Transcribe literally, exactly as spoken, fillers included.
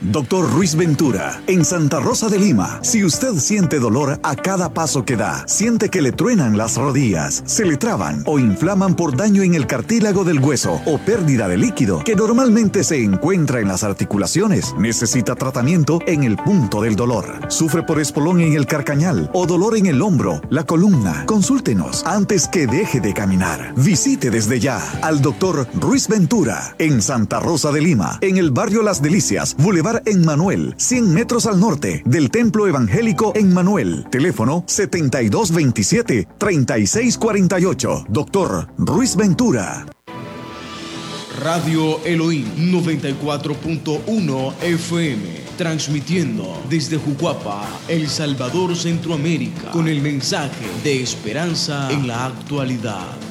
Doctor Ruiz Ventura, en Santa Rosa de Lima. Si usted siente dolor a cada paso que da, siente que le truenan las rodillas, se le traban o inflaman por daño en el cartílago del hueso o pérdida de líquido que normalmente se encuentra en las articulaciones, necesita tratamiento en el punto del dolor. Sufre por espolón en el carcañal o dolor en el hombro, la columna. Consúltenos antes que deje de caminar. Visite desde ya al doctor Ruiz Ventura en Santa Rosa de Lima, en el barrio Las Delicias, Boulevard Emmanuel, cien metros al norte del Templo Evangélico Emmanuel. Teléfono setenta y dos veintisiete, treinta y seis cuarenta y ocho. Doctor Ruiz Ventura. Radio Elohim noventa y cuatro punto uno F M, transmitiendo desde Jucuapa, El Salvador, Centroamérica, con el mensaje de esperanza en la actualidad.